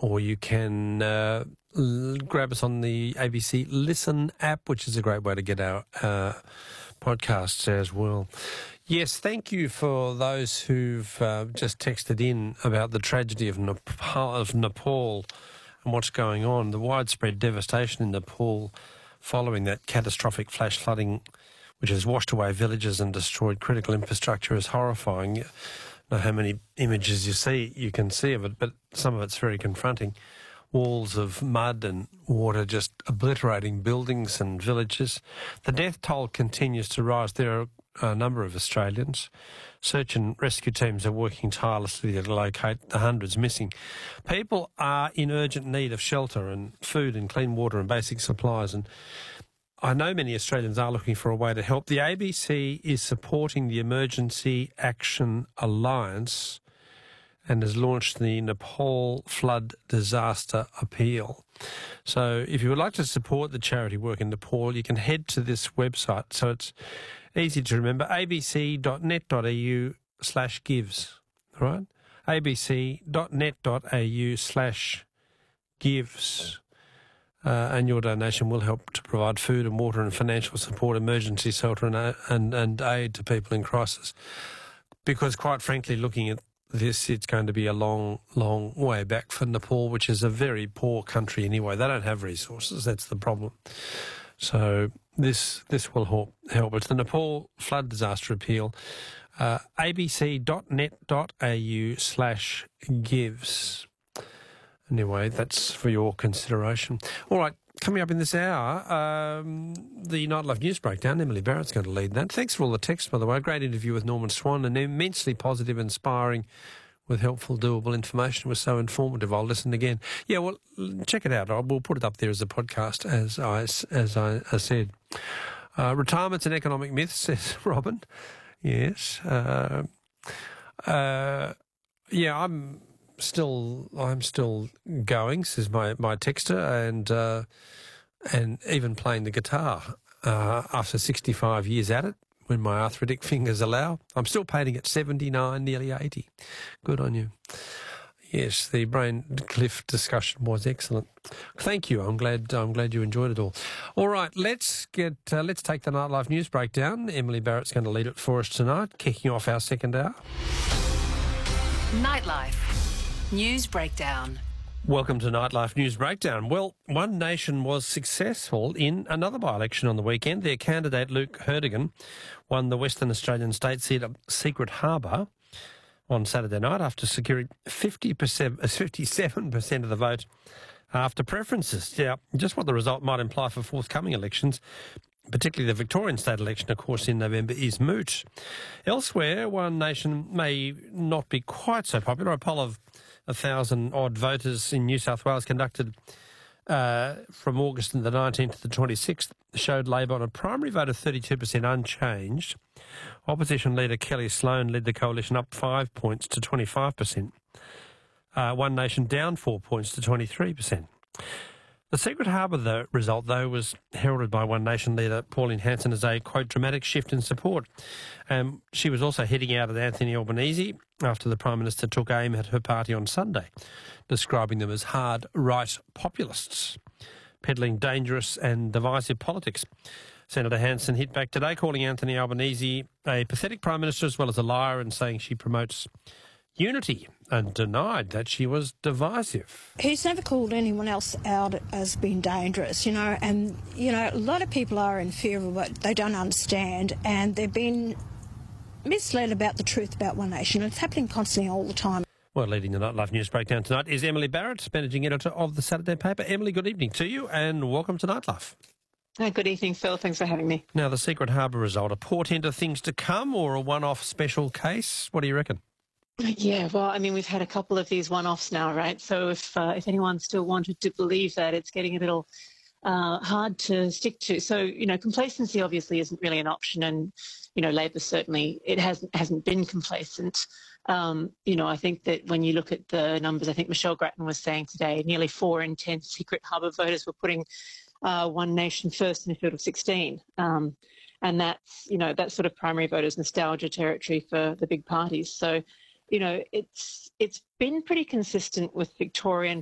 or you can grab us on the ABC Listen app, which is a great way to get our podcasts as well. Yes, thank you for those who've just texted in about the tragedy of Nepal and what's going on. The widespread devastation in Nepal following that catastrophic flash flooding, which has washed away villages and destroyed critical infrastructure, is horrifying. I don't know how many images you can see of it, but some of it's very confronting. Walls of mud and water just obliterating buildings and villages. The death toll continues to rise. There are a number of Australians. Search and rescue teams are working tirelessly to locate the hundreds missing. People are in urgent need of shelter and food and clean water and basic supplies, and I know many Australians are looking for a way to help. The ABC is supporting the Emergency Action Alliance and has launched the Nepal Flood Disaster Appeal. So if you would like to support the charity work in Nepal, you can head to this website. So it's easy to remember, abc.net.au/gives, all right? abc.net.au/gives. And your donation will help to provide food and water and financial support, emergency shelter and aid to people in crisis. Because quite frankly, looking at this, it's going to be a long, long way back for Nepal, which is a very poor country anyway. They don't have resources. That's the problem. So this will help. It's the Nepal Flood Disaster Appeal, abc.net.au/gives. Anyway, that's for your consideration. All right, coming up in this hour, the Nightlife News Breakdown. Emily Barrett's going to lead that. Thanks for all the texts, by the way. Great interview with Norman Swan, and immensely positive, inspiring, with helpful, doable information. It was so informative. I'll listen again. Yeah, well, check it out. We'll put it up there as a podcast, as I said. Retirements and economic myths, says Robin. Yes. Yeah, I'm still going, says my texter, and even playing the guitar after 65 years at it, when my arthritic fingers allow. I'm still painting at 79, nearly 80. Good on you. Yes, the brain cliff discussion was excellent. Thank you. I'm glad you enjoyed it all. All right, let's take the Nightlife News Breakdown. Emily Barrett's going to lead it for us tonight, kicking off our second hour. Nightlife News Breakdown. Welcome to Nightlife News Breakdown. Well, One Nation was successful in another by-election on the weekend. Their candidate, Luke Herdigan, won the Western Australian state seat of Secret Harbour on Saturday night after securing 57% of the vote after preferences. Yeah, just what the result might imply for forthcoming elections, particularly the Victorian state election, of course, in November, is moot. Elsewhere, One Nation may not be quite so popular. A poll of 1,000-odd voters in New South Wales conducted from August the 19th to the 26th showed Labor on a primary vote of 32% unchanged. Opposition leader Kelly Sloan led the coalition up 5 points to 25%. One Nation down 4 points to 23%. The Secret Harbour result, though, was heralded by One Nation leader Pauline Hanson as a, quote, dramatic shift in support. She was also heading out at Anthony Albanese after the Prime Minister took aim at her party on Sunday, describing them as hard right populists, peddling dangerous and divisive politics. Senator Hanson hit back today, calling Anthony Albanese a pathetic Prime Minister as well as a liar, and saying she promotes unity, and denied that she was divisive. He's never called anyone else out as being dangerous, and, a lot of people are in fear of what they don't understand, and they've been misled about the truth about One Nation. It's happening constantly all the time. Well, leading the Nightlife News Breakdown tonight is Emily Barrett, managing editor of the Saturday paper. Emily, good evening to you, and welcome to Nightlife. Good evening, Phil. Thanks for having me. Now, the Secret Harbour result, a portent of things to come or a one-off special case? What do you reckon? Yeah, well, I mean, we've had a couple of these one-offs now, right? So if anyone still wanted to believe that, it's getting a little hard to stick to. So, complacency obviously isn't really an option, and, Labor certainly, it hasn't been complacent. I think that when you look at the numbers, I think Michelle Grattan was saying today, nearly 4 in 10 Secret Harbour voters were putting One Nation first in a field of 16. And that's sort of primary voters' nostalgia territory for the big parties. So, it's been pretty consistent with Victorian